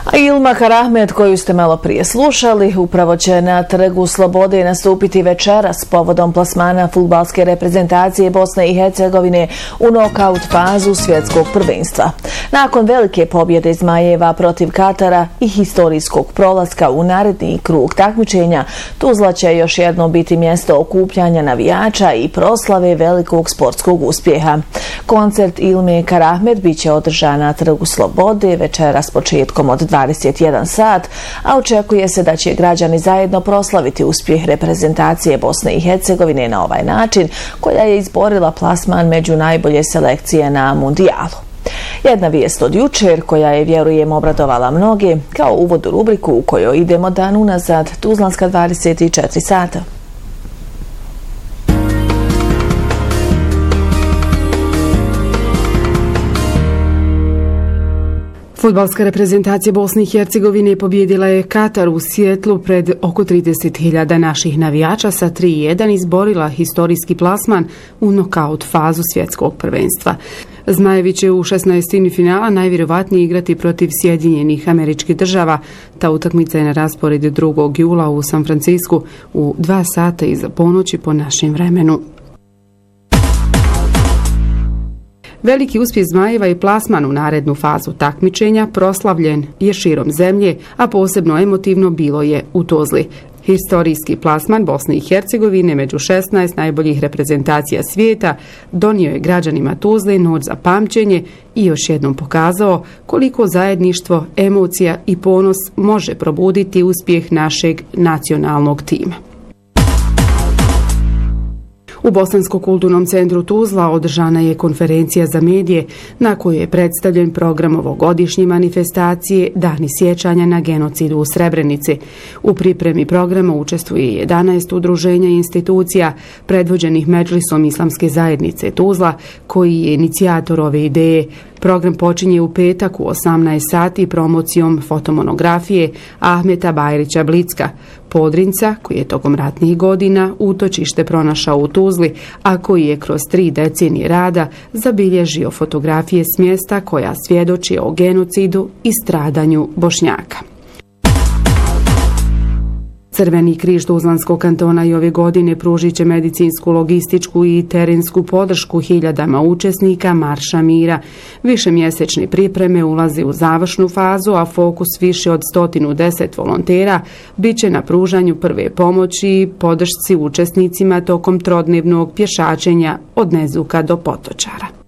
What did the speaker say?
A Ilma Karahmet, koju ste malo prije slušali, upravo će na Trgu Slobode nastupiti večeras povodom plasmana fudbalske reprezentacije Bosne i Hercegovine u nokaut fazu svjetskog prvenstva. Nakon velike pobjede Zmajeva protiv Katara i historijskog prolaska u naredni krug takmičenja, Tuzla će još jednom biti mjesto okupljanja navijača i proslave velikog sportskog uspjeha. Koncert Ilme Karahmet biće održan na Trgu Slobode večeras početkom od 21 sat, a očekuje se da će građani zajedno proslaviti uspjeh reprezentacije Bosne i Hercegovine na ovaj način, koja je izborila plasman među najbolje selekcije na mundijalu. Jedna vijest od jučer koja je, vjerujem, obradovala mnoge, kao uvod u rubriku u kojoj idemo dan unazad, Tuzlanska 24 sata. Fudbalska reprezentacija Bosne i Hercegovine pobjedila je Katar u Sijetlu pred oko 30.000 naših navijača sa 3:1 izborila historijski plasman u nokaut fazu svjetskog prvenstva. Zmajevi će u 16. finala najvjerovatnije igrati protiv Sjedinjenih Američkih Država. Ta utakmica je na rasporedu 2. jula u San Francisku u 2 sata iza ponoći po našem vremenu. Veliki uspjeh Zmajeva i plasman u narednu fazu takmičenja proslavljen je širom zemlje, a posebno emotivno bilo je u Tuzli. Historijski plasman Bosne i Hercegovine među 16 najboljih reprezentacija svijeta donio je građanima Tuzle noć za pamćenje i još jednom pokazao koliko zajedništvo, emocija i ponos može probuditi uspjeh našeg nacionalnog tima. U Bosanskom kulturnom centru Tuzla održana je konferencija za medije na kojoj je predstavljen program ovogodišnje manifestacije Dani sjećanja na genocidu u Srebrenici. U pripremi programa učestvuje 11 udruženja i institucija predvođenih Medžlisom Islamske zajednice Tuzla, koji je inicijator ove ideje. Program počinje u petak u 18 sati promocijom fotomonografije Ahmeta Bajrića Blicka, Podrinca, koji je tokom ratnih godina utočište pronašao u Tuzli, a koji je kroz 3 decenije rada zabilježio fotografije s mjesta koja svjedoči o genocidu i stradanju Bošnjaka. Crveni križ Tuzlanskog kantona i ove godine pružit će medicinsku, logističku i terensku podršku hiljadama učesnika Marša mira. Višemjesečne pripreme ulaze u završnu fazu, a fokus više od 110 volontera bit će na pružanju prve pomoći i podršci učesnicima tokom trodnevnog pješačenja od Nezuka do Potočara.